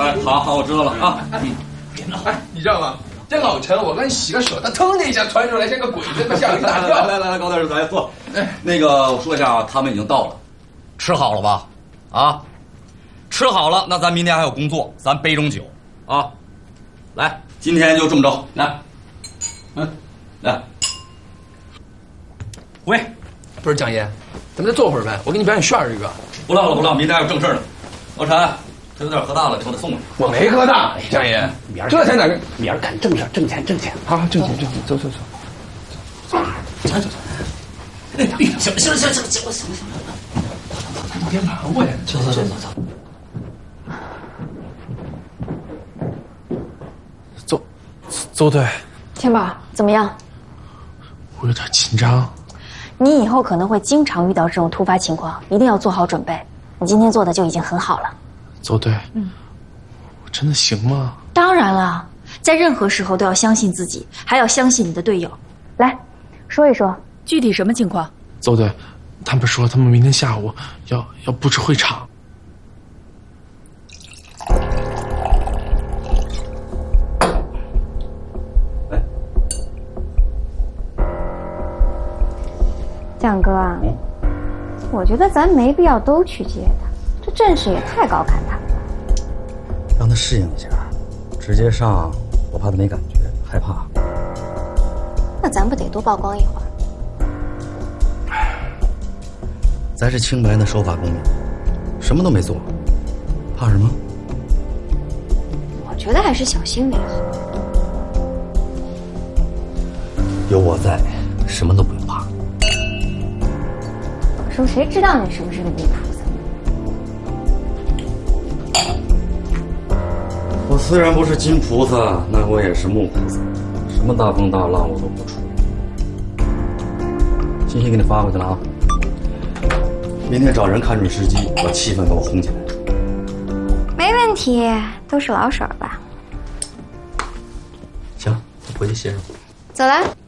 哎，好，我知道了啊。 别闹！哎，你知道吗？这老陈，我刚洗个手，他腾的一下窜出来，像个鬼似的，吓我一大跳。 来，高大师，来坐。那个，我说一下啊，他们已经到了，吃好了吧？啊，吃好了，那咱明天还有工作，咱杯中酒啊。来，今天就这么着，来，来，回。 不是蒋爷，咱们再坐会儿呗，我给你表演旋儿一个。 不唠了，明天还有正事呢。老陈，他有点喝大了，给我得送去。 我没喝大，蒋爷，这才哪个？ 明儿干正事，挣钱。 好，挣钱，走。 行， 别忙活呀，走。邹队， 天宝，怎么样？ 我有点紧张。 你以后可能会经常遇到这种突发情况，一定要做好准备。你今天做的就已经很好了。 邹队，我真的行吗？ 当然了，在任何时候都要相信自己，还要相信你的队友。来，说一说具体什么情况？ 邹队，他们说他们明天下午要布置会场。 蒋哥啊，我觉得咱没必要都去接他，这阵势也太高看他了。 让他适应一下，直接上我怕他没感觉，害怕。 那咱不得多曝光一会儿？ 咱是清白的守法公民，什么都没做，怕什么？ 我觉得还是小心点好。 有我在，什么都不用怕。 说谁知道你是不是个泥菩萨？ 我虽然不是金菩萨，那我也是木菩萨，什么大风大浪我都不出。信息给你发过去了啊！明天找人看准时机，把气氛给我烘起来。 没问题，都是老手吧？ 行，我回去歇着。 走了。